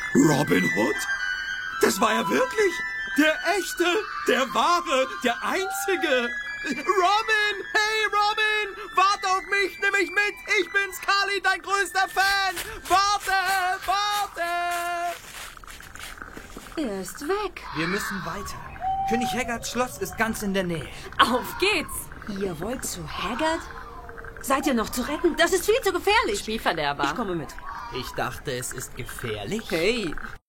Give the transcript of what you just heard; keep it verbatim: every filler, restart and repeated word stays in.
Robin Hood? Das war er wirklich. Der echte, der wahre, der einzige. Robin! Hey, Robin! Warte auf mich, nimm mich mit! Ich bin Scully, dein größter Fan! Warte! Warte! Er ist weg. Wir müssen weiter. König Haggards Schloss ist ganz in der Nähe. Auf geht's! Ihr wollt zu Haggard? Seid ihr noch zu retten? Das ist viel zu gefährlich. Spielverderber. Ich komme mit. Ich dachte, es ist gefährlich. Hey,